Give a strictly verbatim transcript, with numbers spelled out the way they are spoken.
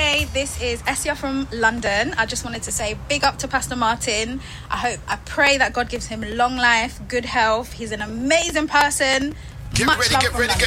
Hey, this is Essia from London. I just wanted to say big up to Pastor Martin. I hope, I pray that God gives him long life, good health. He's an amazing person. Get Much ready, love get from ready, London.